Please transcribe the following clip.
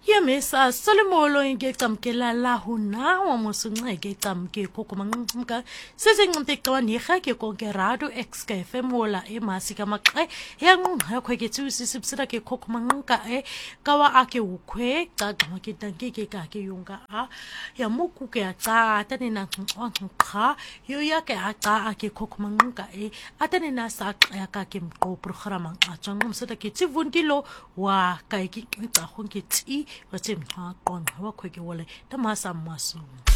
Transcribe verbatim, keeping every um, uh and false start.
Yemisa solimolo ingecamkela la huna wa musunqeke camke kokumanqumka sezincimpeqwa nirha ke konke rado X K F M wola emasika maqe yanqunqa khweke tsusisibsira ke kokumanqka e kawa ake ukhwe xaxa ke tankeke ka ke yunga a ya muku ke aca tane na nqqa yo ya ke aca ake kokumanqka e atane na sa ya ka ke mqo programa nqa ngumseta ke tivundilo wa ka ke nqa khonke ti wathi mxa qonqa wakhweke wole tamasa masu